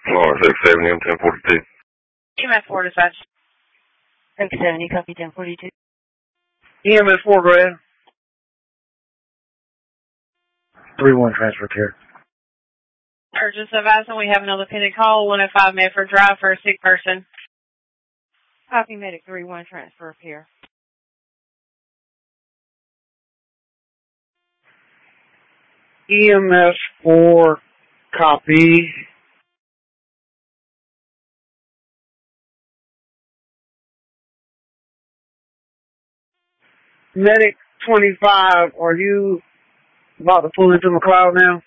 Lawrence X70 and 1042. EMS 4 dispatch. X70, copy 1042. EMS 4, go ahead. 3-1 transfer care. Urgent advisement, we have another pending call, 105 Medford Drive for a sick person. Copy medic 3-1 transfer here. EMS 4, copy. Medic 25, are you about to pull into McLeod now?